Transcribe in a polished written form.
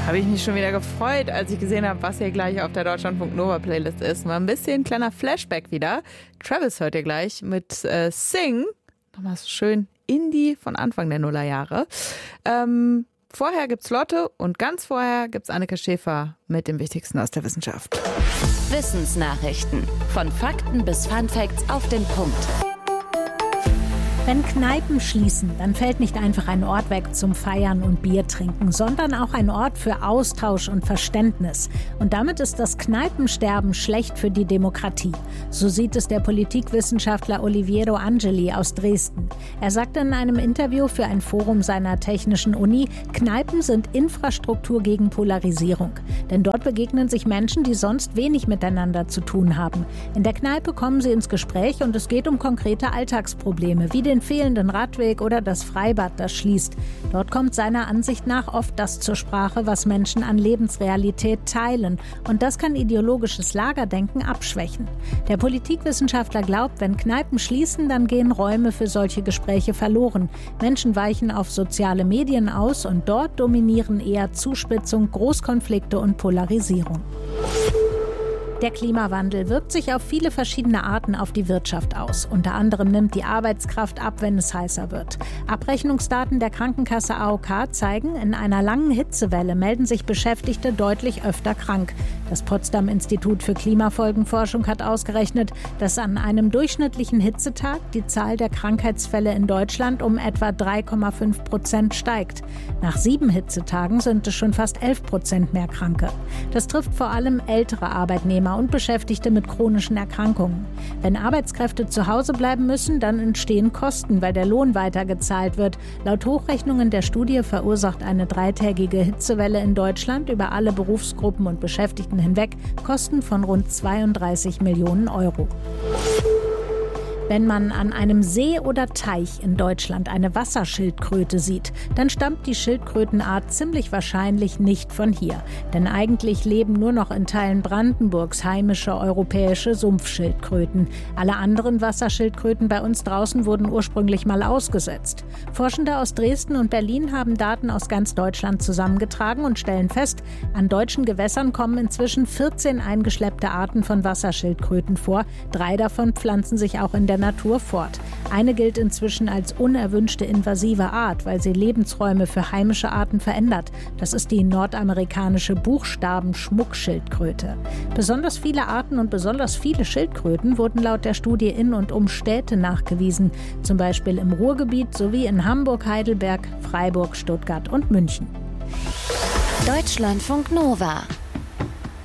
Habe ich mich schon wieder gefreut, als ich gesehen habe, was hier gleich auf der Deutschlandfunk Nova Playlist ist. Mal ein bisschen kleiner Flashback wieder. Travis hört ihr gleich mit Sing. Nochmal so schön Indie von Anfang der Nullerjahre. Vorher gibt's Lotte und ganz vorher gibt's Anneke Schäfer mit dem Wichtigsten aus der Wissenschaft. Wissensnachrichten. Von Fakten bis Funfacts auf den Punkt. Wenn Kneipen schließen, dann fällt nicht einfach ein Ort weg zum Feiern und Bier trinken, sondern auch ein Ort für Austausch und Verständnis. Und damit ist das Kneipensterben schlecht für die Demokratie. So sieht es der Politikwissenschaftler Oliviero Angeli aus Dresden. Er sagte in einem Interview für ein Forum seiner Technischen Uni, Kneipen sind Infrastruktur gegen Polarisierung. Denn dort begegnen sich Menschen, die sonst wenig miteinander zu tun haben. In der Kneipe kommen sie ins Gespräch und es geht um konkrete Alltagsprobleme, wie den fehlenden Radweg oder das Freibad, das schließt. Dort kommt seiner Ansicht nach oft das zur Sprache, was Menschen an Lebensrealität teilen. Und das kann ideologisches Lagerdenken abschwächen. Der Politikwissenschaftler glaubt, wenn Kneipen schließen, dann gehen Räume für solche Gespräche verloren. Menschen weichen auf soziale Medien aus und dort dominieren eher Zuspitzung, Großkonflikte und Polarisierung. Der Klimawandel wirkt sich auf viele verschiedene Arten auf die Wirtschaft aus. Unter anderem nimmt die Arbeitskraft ab, wenn es heißer wird. Abrechnungsdaten der Krankenkasse AOK zeigen, in einer langen Hitzewelle melden sich Beschäftigte deutlich öfter krank. Das Potsdam Institut für Klimafolgenforschung hat ausgerechnet, dass an einem durchschnittlichen Hitzetag die Zahl der Krankheitsfälle in Deutschland um etwa 3,5% steigt. Nach 7 Hitzetagen sind es schon fast 11% mehr Kranke. Das trifft vor allem ältere Arbeitnehmer und Beschäftigte mit chronischen Erkrankungen. Wenn Arbeitskräfte zu Hause bleiben müssen, dann entstehen Kosten, weil der Lohn weitergezahlt wird. Laut Hochrechnungen der Studie verursacht eine 3-tägige Hitzewelle in Deutschland über alle Berufsgruppen und Beschäftigten hinweg Kosten von rund 32 Millionen Euro. Wenn man an einem See oder Teich in Deutschland eine Wasserschildkröte sieht, dann stammt die Schildkrötenart ziemlich wahrscheinlich nicht von hier. Denn eigentlich leben nur noch in Teilen Brandenburgs heimische europäische Sumpfschildkröten. Alle anderen Wasserschildkröten bei uns draußen wurden ursprünglich mal ausgesetzt. Forschende aus Dresden und Berlin haben Daten aus ganz Deutschland zusammengetragen und stellen fest, an deutschen Gewässern kommen inzwischen 14 eingeschleppte Arten von Wasserschildkröten vor. 3 davon pflanzen sich auch in der Natur fort. Eine gilt inzwischen als unerwünschte invasive Art, weil sie Lebensräume für heimische Arten verändert. Das ist die nordamerikanische Buchstabenschmuckschildkröte. Besonders viele Arten und besonders viele Schildkröten wurden laut der Studie in und um Städte nachgewiesen, zum Beispiel im Ruhrgebiet sowie in Hamburg, Heidelberg, Freiburg, Stuttgart und München. Deutschlandfunk Nova.